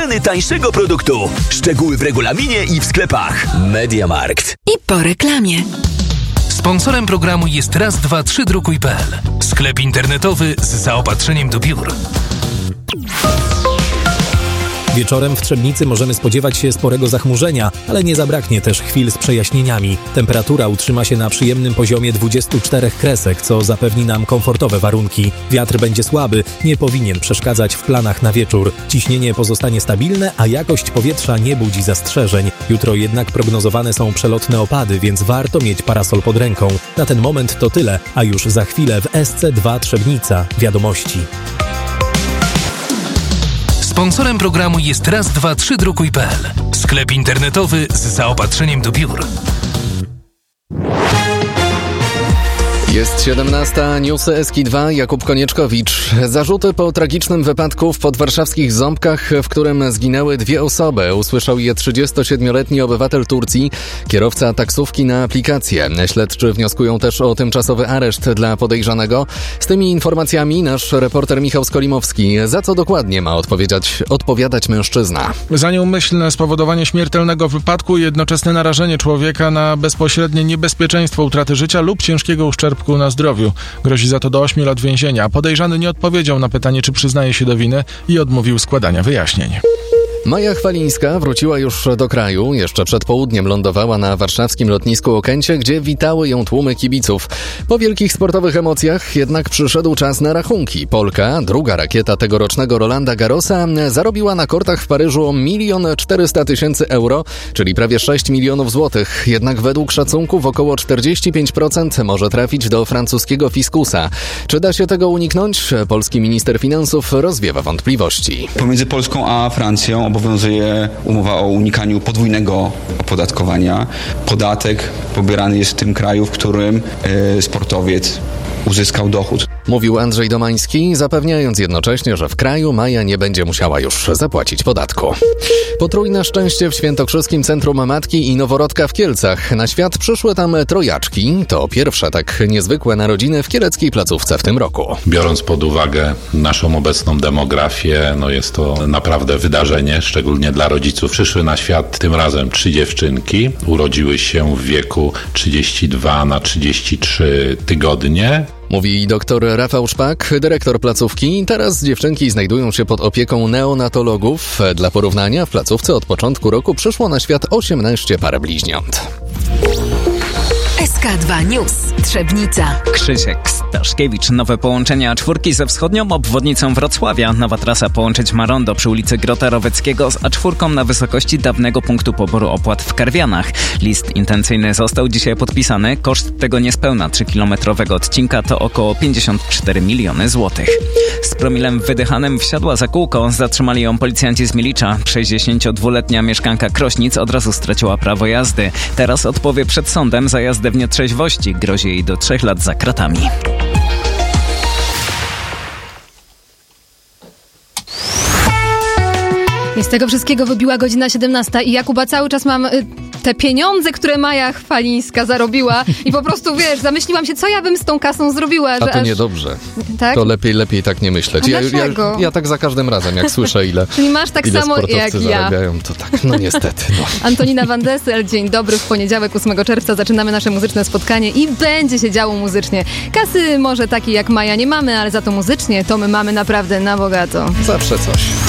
ceny tańszego produktu. Szczegóły w regulaminie i w sklepach. MediaMarkt. I po reklamie. Sponsorem programu jest raz232.pl. Sklep internetowy z zaopatrzeniem do biur. Wieczorem w Trzebnicy możemy spodziewać się sporego zachmurzenia, ale nie zabraknie też chwil z przejaśnieniami. Temperatura utrzyma się na przyjemnym poziomie 24 kresek, co zapewni nam komfortowe warunki. Wiatr będzie słaby, nie powinien przeszkadzać w planach na wieczór. Ciśnienie pozostanie stabilne, a jakość powietrza nie budzi zastrzeżeń. Jutro jednak prognozowane są przelotne opady, więc warto mieć parasol pod ręką. Na ten moment to tyle, a już za chwilę w SC2 Trzebnica. Wiadomości. Sponsorem programu jest raz232.pl. Sklep internetowy z zaopatrzeniem do biur. Jest 17, newsy Eski2, Jakub Konieczkowicz. Zarzuty po tragicznym wypadku w podwarszawskich Ząbkach, w którym zginęły 2 osoby. Usłyszał je 37-letni obywatel Turcji, kierowca taksówki na aplikację. Śledczy wnioskują też o tymczasowy areszt dla podejrzanego. Z tymi informacjami nasz reporter Michał Skolimowski. Za co dokładnie ma odpowiadać mężczyzna? Za nieumyślne spowodowanie śmiertelnego wypadku i jednoczesne narażenie człowieka na bezpośrednie niebezpieczeństwo utraty życia lub ciężkiego uszczerbku na zdrowiu. Grozi za to do 8 lat więzienia. Podejrzany nie odpowiedział na pytanie, czy przyznaje się do winy i odmówił składania wyjaśnień. Maja Chwalińska wróciła już do kraju. Jeszcze przed południem lądowała na warszawskim lotnisku Okęcie, gdzie witały ją tłumy kibiców. Po wielkich sportowych emocjach jednak przyszedł czas na rachunki. Polka, druga rakieta tegorocznego Rolanda Garrosa, zarobiła na kortach w Paryżu 1 400 000 euro, czyli prawie 6 milionów złotych. Jednak według szacunków około 45% może trafić do francuskiego fiskusa. Czy da się tego uniknąć? Polski minister finansów rozwiewa wątpliwości. Pomiędzy Polską a Francją obowiązuje umowa o unikaniu podwójnego opodatkowania. Podatek pobierany jest w tym kraju, w którym sportowiec uzyskał dochód. Mówił Andrzej Domański, zapewniając jednocześnie, że w kraju Maja nie będzie musiała już zapłacić podatku. Potrójne szczęście w Świętokrzyskim Centrum Matki i Noworodka w Kielcach. Na świat przyszły tam trojaczki. To pierwsze tak niezwykłe narodziny w kieleckiej placówce w tym roku. Biorąc pod uwagę naszą obecną demografię, jest to naprawdę wydarzenie, szczególnie dla rodziców. Przyszły na świat tym razem 3 dziewczynki. Urodziły się w wieku 32 na 33 tygodnie. Mówi dr Rafał Szpak, dyrektor placówki. Teraz dziewczynki znajdują się pod opieką neonatologów. Dla porównania w placówce od początku roku przyszło na świat 18 par bliźniąt. SK2 News. Trzebnica. Krzysiek Staszkiewicz. Nowe połączenie A4 ze wschodnią obwodnicą Wrocławia. Nowa trasa połączyć ma rondo przy ulicy Grota Roweckiego z A4 na wysokości dawnego punktu poboru opłat w Karwianach. List intencyjny został dzisiaj podpisany. Koszt tego niespełna 3-kilometrowego odcinka to około 54 miliony złotych. Z promilem wydychanym wsiadła za kółko. Zatrzymali ją policjanci z Milicza. 62-letnia mieszkanka Krośnic od razu straciła prawo jazdy. Teraz odpowie przed sądem za jazdę w nietrzeźwości. Grozi jej do 3 lat za kratami. Z tego wszystkiego wybiła godzina 17 i Jakuba cały czas mam te pieniądze, które Maja Chwalińska zarobiła i po prostu, zamyśliłam się, co ja bym z tą kasą zrobiła. A to niedobrze. Tak? To lepiej tak nie myśleć. Ja tak za każdym razem, jak słyszę, ile Czyli masz tak ile samo sportowcy jak zarabiają, to tak, niestety. Antonina Van Dessel, dzień dobry. W poniedziałek 8 czerwca zaczynamy nasze muzyczne spotkanie i będzie się działo muzycznie. Kasy może takiej jak Maja nie mamy, ale za to muzycznie to my mamy naprawdę na bogato. Zawsze coś.